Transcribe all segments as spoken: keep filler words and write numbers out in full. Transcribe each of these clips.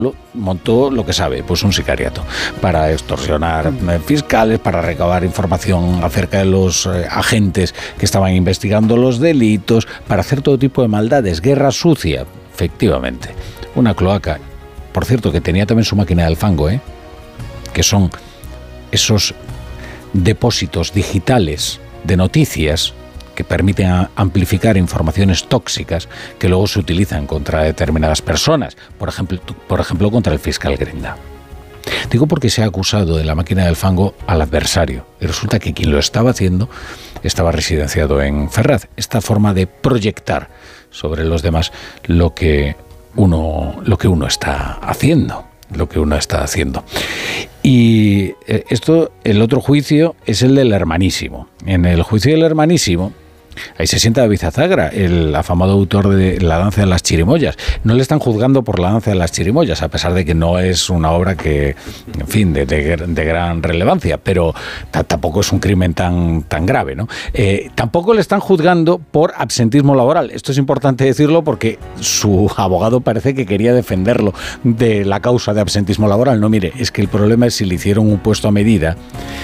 montó lo que sabe, pues un sicariato, para extorsionar fiscales, para recabar información acerca de los eh, agentes que estaban investigando los delitos, para hacer todo tipo de maldades, guerra sucia, efectivamente. Una cloaca, por cierto, que tenía también su máquina del fango, ¿eh? Que son esos depósitos digitales de noticias que permiten amplificar informaciones tóxicas que luego se utilizan contra determinadas personas, por ejemplo, por ejemplo contra el fiscal Grenda. Digo porque se ha acusado de la máquina del fango al adversario y resulta que quien lo estaba haciendo estaba residenciado en Ferraz. Esta forma de proyectar sobre los demás lo que uno, lo que uno está haciendo. lo que uno está haciendo. Y esto, el otro juicio es el del Hermanísimo. En el juicio del Hermanísimo, ahí se sienta David Azagra, el afamado autor de La danza de las chirimoyas. No le están juzgando por La danza de las chirimoyas, a pesar de que no es una obra que, en fin, de, de, de gran relevancia, pero t- tampoco es un crimen tan, tan grave, ¿no? Eh, tampoco le están juzgando por absentismo laboral. Esto es importante decirlo porque su abogado parece que quería defenderlo de la causa de absentismo laboral. No, mire, es que el problema es si le hicieron un puesto a medida,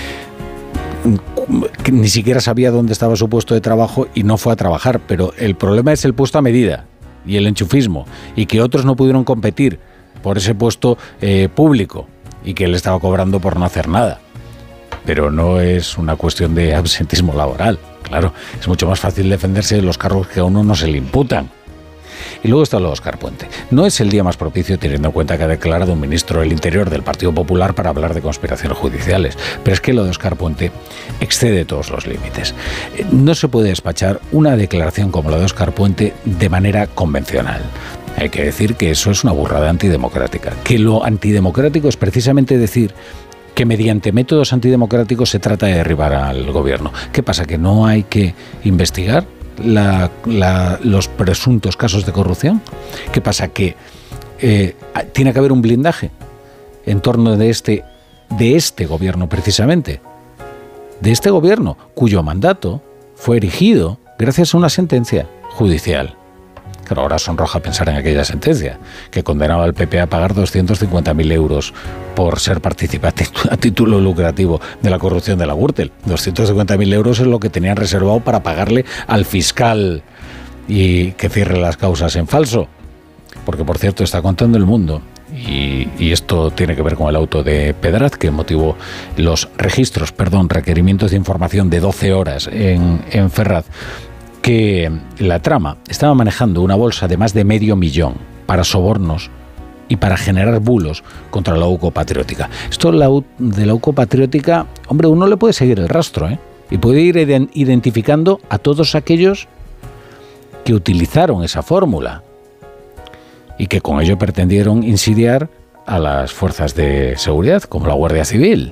que ni siquiera sabía dónde estaba su puesto de trabajo y no fue a trabajar, pero el problema es el puesto a medida y el enchufismo, y que otros no pudieron competir por ese puesto eh, público y que él estaba cobrando por no hacer nada. Pero no es una cuestión de absentismo laboral, claro, es mucho más fácil defenderse de los cargos que a uno no se le imputan. Y luego está lo de Óscar Puente. No es el día más propicio, teniendo en cuenta que ha declarado un ministro del Interior del Partido Popular para hablar de conspiraciones judiciales, pero es que lo de Óscar Puente excede todos los límites. No se puede despachar una declaración como la de Óscar Puente de manera convencional. Hay que decir que eso es una burrada antidemocrática, que lo antidemocrático es precisamente decir que mediante métodos antidemocráticos se trata de derribar al gobierno. ¿Qué pasa? ¿Que no hay que investigar La, la, los presuntos casos de corrupción? ¿Qué pasa? ¿Que eh, tiene que haber un blindaje en torno de este, de este gobierno precisamente? De este gobierno cuyo mandato fue erigido gracias a una sentencia judicial. Pero ahora sonroja pensar en aquella sentencia que condenaba al P P a pagar doscientos cincuenta mil euros por ser participante a título lucrativo de la corrupción de la Gürtel. doscientos cincuenta mil euros es lo que tenían reservado para pagarle al fiscal y que cierre las causas en falso. Porque, por cierto, está contando El Mundo, y, y esto tiene que ver con el auto de Pedraz, que motivó los registros, perdón, requerimientos de información de doce horas en, en Ferraz, que la trama estaba manejando una bolsa de más de medio millón para sobornos y para generar bulos contra la U C O Patriótica. Esto la U, de la U C O Patriótica, hombre, uno le puede seguir el rastro, ¿eh? Y puede ir identificando a todos aquellos que utilizaron esa fórmula y que con ello pretendieron insidiar a las fuerzas de seguridad, como la Guardia Civil.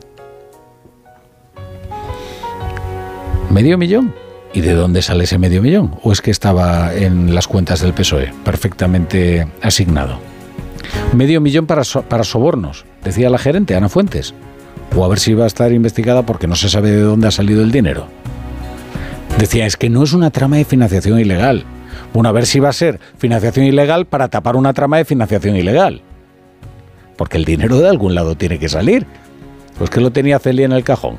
¿Medio millón? ¿Y de dónde sale ese medio millón? ¿O es que estaba en las cuentas del P S O E perfectamente asignado? Medio millón para, so- para sobornos, decía la gerente, Ana Fuentes. O a ver si va a estar investigada porque no se sabe de dónde ha salido el dinero. Decía, es que no es una trama de financiación ilegal. Bueno, a ver si va a ser financiación ilegal para tapar una trama de financiación ilegal. Porque el dinero de algún lado tiene que salir. Pues que lo tenía Celia en el cajón.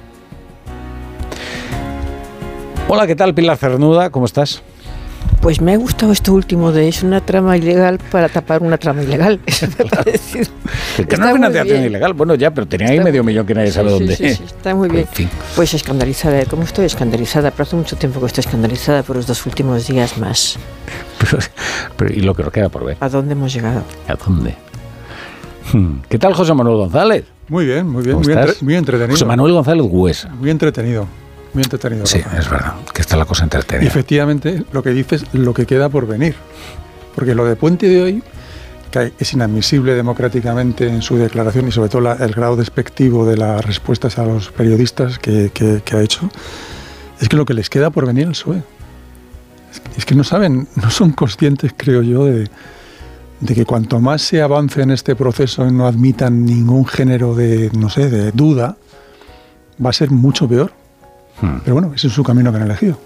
Hola, ¿qué tal, Pilar Cernuda? ¿Cómo estás? Pues me ha gustado esto último de es una trama ilegal para tapar una trama ilegal. Eso me ha parecido. Que no es financiación ilegal. Bueno, ya, pero tenían ahí medio millón que nadie sabe sí, dónde. Sí, sí, sí, está muy bien. En fin. Pues escandalizada. ¿Cómo estoy escandalizada? Pero hace mucho tiempo que estoy escandalizada por los dos últimos días más. Pero, pero, ¿y lo que nos queda por ver? ¿A dónde hemos llegado? ¿A dónde? ¿Qué tal, José Manuel González? Muy bien, muy bien. ¿Cómo Muy, estás? entre, muy entretenido. José Manuel González Huesa. Muy entretenido. Muy entretenido. Sí, Rafa. es verdad, que está la cosa entretenida. Y efectivamente, lo que dices, lo que queda por venir. Porque lo de Puente de hoy, que es inadmisible democráticamente en su declaración y sobre todo la, el grado despectivo de las respuestas a los periodistas que, que, que ha hecho, es que lo que les queda por venir al P S O E. Es que, es que no saben, no son conscientes, creo yo, de, de que cuanto más se avance en este proceso y no admitan ningún género de, no sé, de duda, va a ser mucho peor. Hmm. Pero bueno, ese es su camino que han elegido.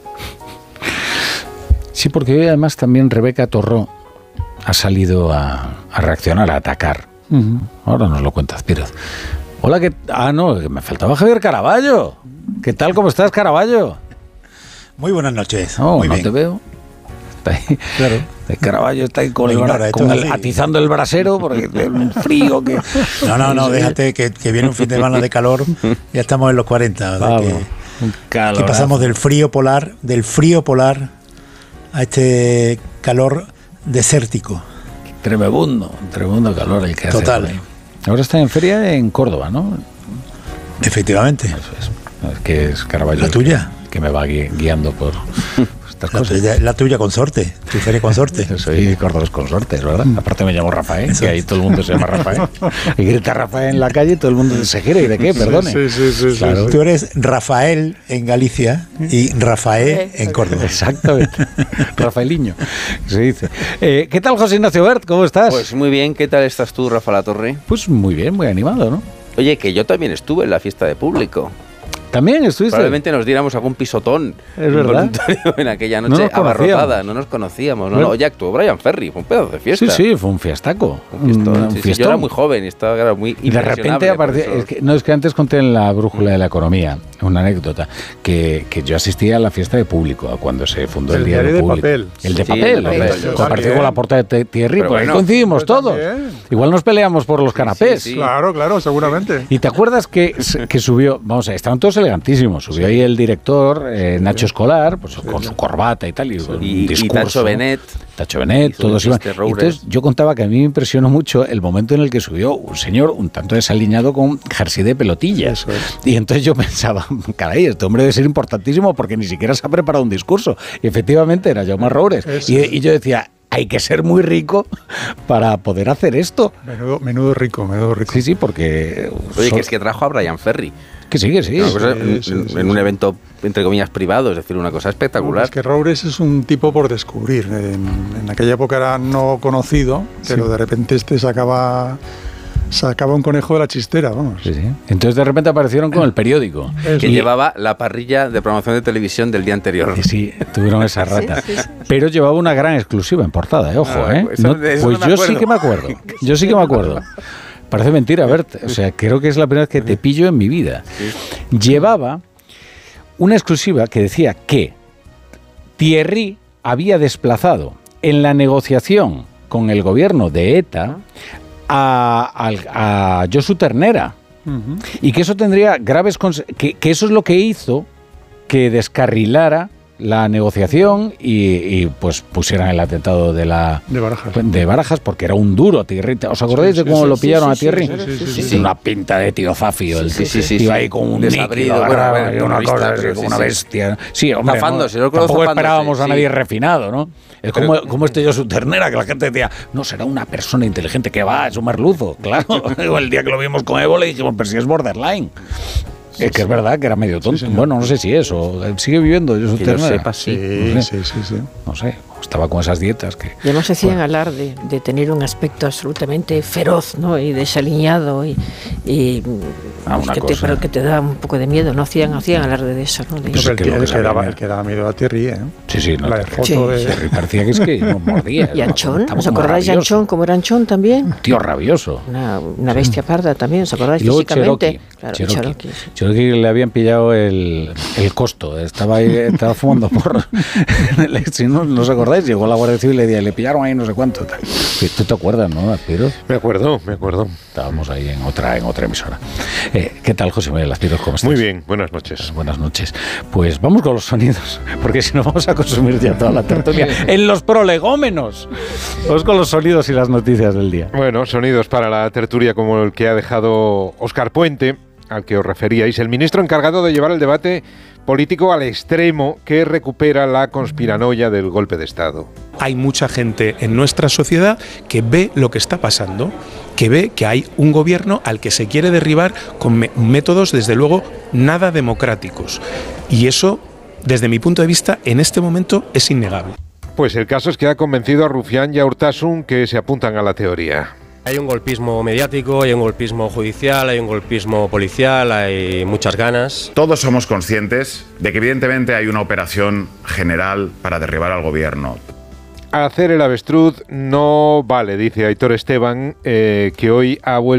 Sí, porque hoy además también Rebeca Torró ha salido a, a reaccionar, a atacar Uh-huh. Ahora nos lo cuentas, Piroz. Hola, ¿qué? Ah, no, me faltaba Javier Caraballo. ¿Qué tal? ¿Cómo estás, Caraballo? Muy buenas noches. No, Muy no bien. te veo. Está ahí. Claro. El Caraballo está ahí con el, Ignora, bra- con esto el es así. atizando el brasero porque es un frío que... No, no, no, déjate que, que viene un fin de semana de calor. Ya estamos en los cuarenta. ¿Verdad? Vamos, Que, un calor. que pasamos del frío polar, del frío polar a este calor desértico. Tremebundo, un tremebundo calor el que hace. Total. por ahí. Ahora está en feria en Córdoba, ¿no? Efectivamente. Eso es. Es que es Caraballo. ¿La tuya? Que, que me va gui- guiando por estas La cosas. tuya, la tuya consorte, tu feria consorte. Yo soy cordobés consortes, ¿verdad? Aparte me llamo Rafael, Eso que ahí todo el mundo se llama Rafael. Y grita Rafael en la calle y todo el mundo se gira. ¿Y de qué? Perdone. Sí, sí, sí, sí, Claro. sí. Tú eres Rafael en Galicia y Rafael en Córdoba. Exactamente. Rafaeliño, que se dice. Eh, ¿Qué tal, José Ignacio Bert? ¿Cómo estás? Pues muy bien, ¿qué tal estás tú, Rafa Latorre? Pues muy bien, muy animado, ¿no? Oye, que yo también estuve en la fiesta de público. También estuviste. Probablemente nos diéramos algún pisotón Es verdad. involuntario en aquella No noche nos conocíamos. abarrotada, no nos conocíamos. No, Bueno. no, oye, actuó Brian Ferry, fue un pedazo de fiesta. Sí, sí, fue un fiestaco. Un fiestón, Un sí, sí. fiestón. Yo era muy joven y estaba claro, muy Y de repente impresionable apareció, por eso. es que, no es que antes conté en la brújula de la economía, una anécdota, que, que yo asistía a la fiesta de público, a cuando se fundó el, El diario diario de público. papel. El de Sí, papel, el de papel, hombre, yo compartido también. con la portada de Thierry, Pero por ahí bueno, coincidimos yo todos. también. Igual nos peleamos por los canapés. sí. Claro, claro, seguramente. ¿Y te acuerdas que, que subió, vamos a ver, estaban todos elegantísimos, subió ahí el director, eh, Nacho Escolar, pues con su corbata y tal, y, un Y, y discurso. Tacho Benet. Tacho Benet, Hizo todos un iban. chiste Y Roures. entonces yo contaba que a mí me impresionó mucho el momento en el que subió un señor un tanto desaliñado con jersey de pelotillas. Eso es. Y entonces yo pensaba, caray, este hombre debe ser importantísimo porque ni siquiera se ha preparado un discurso. Y efectivamente era Jaume Roures. Eso Y, es. y yo decía, hay que ser muy rico para poder hacer esto. Menudo, menudo rico, menudo rico. Sí, sí, porque... Oye, so- que es que trajo a Brian Ferry. que sí, que sí. Una cosa sí, en, sí, en- sí, en un sí. evento, entre comillas, privado, es decir, una cosa espectacular. Es que Roures es un tipo por descubrir. En, en aquella época era no conocido, pero Sí. de repente este sacaba, sacaba un conejo de la chistera, vamos. Sí, sí. Entonces de repente aparecieron con el periódico. Eso. que Y- llevaba la parrilla de promoción de televisión del día anterior. Y sí, tuvieron esa rata. Pero llevaba una gran exclusiva en portada, eh, ojo, Ah, ¿eh? eso- No- de eso pues no me yo sí acuerdo. que me acuerdo. Yo sí que me acuerdo. Parece mentira, Bert. O sea, creo que es la primera vez que te pillo en mi vida. Llevaba una exclusiva que decía que Thierry había desplazado en la negociación con el gobierno de ETA a, al- a Josu Ternera. Ujú. Y que eso tendría graves conse- que, que eso es lo que hizo que descarrilara la negociación y, y, pues pusieran el atentado de la De Barajas. de Barajas porque era un duro Thierry. ¿Os acordáis Sí, de sí, cómo sí, lo sí, pillaron sí, a sí, Thierry? sí, sí, sí, sí, Tiene sí. una pinta de tío Zafio. El Sí, sí, sí, iba sí. ahí con un Desabrido, níquido, bueno, agarrado, bueno, y una una cosa vista, así, sí, como sí, una sí. bestia. Sí, hombre, Zafándose, no, yo creo tampoco zafándose, esperábamos a sí. nadie refinado, ¿no? Es Pero- como, como este yo su ternera, que la gente decía, no, será una persona inteligente que va, es un merluzo. Claro, el día que lo vimos con Evo le dijimos, pero si es borderline. Es que es verdad que era medio tonto. señor. Bueno, no sé si eso. Sigue viviendo yo su Que yo ternera. sepa, sí. No Sí, sé. sí, sí, sí. No sé, estaba con esas dietas que... Y además hacían alarde de tener un aspecto absolutamente feroz, ¿no? Y desaliñado y, y Ah, una que, te, cosa. pero que te da un poco de miedo, ¿no? Hacían, hacían alarde de eso, ¿no? De- Pues Pero el, que que, lo que el, que sabía daba, era- el que daba miedo a Thierry, ¿eh? Sí, sí, no La te- foto Sí. de... Thierry parecía que es que nos mordía. Y Anchón, Estaba ¿os como acordáis de rabioso. Anchón? ¿Cómo era Anchón también? Tío rabioso. Una, una bestia parda también, ¿os acordáis Y luego físicamente? Cherokee. Claro, Cherokee. Cherokee, sí. Cherokee le habían pillado el, el costo. Estaba ahí, estaba fumando por. Si no, no os acordáis, llegó la Guardia Civil y le, di- le pillaron ahí no sé cuánto. Tal. Sí, tú te acuerdas, ¿no, Aspiros? Me acuerdo, me acuerdo. Estábamos ahí en otra, en otra emisora. Eh, ¿Qué tal, José Miguel Aspiros? ¿Cómo estás? Muy bien, buenas noches. Buenas noches. Pues vamos con los sonidos, porque si no vamos a consumir ya toda la tertulia en los prolegómenos. Vamos con los sonidos y las noticias del día. Bueno, sonidos para la tertulia como el que ha dejado Óscar Puente, al que os referíais, el ministro encargado de llevar el debate político al extremo que recupera la conspiranoia del golpe de Estado. Hay mucha gente en nuestra sociedad que ve lo que está pasando, que ve que hay un gobierno al que se quiere derribar con me- métodos, desde luego, nada democráticos. Y eso, desde mi punto de vista, en este momento es innegable. Pues el caso es que ha convencido a Rufián y a Urtasun que se apuntan a la teoría. Hay un golpismo mediático, hay un golpismo judicial, hay un golpismo policial, hay muchas ganas. Todos somos conscientes de que evidentemente hay una operación general para derribar al gobierno. Hacer el avestruz no vale, dice Aitor Esteban, eh, que hoy ha vuelto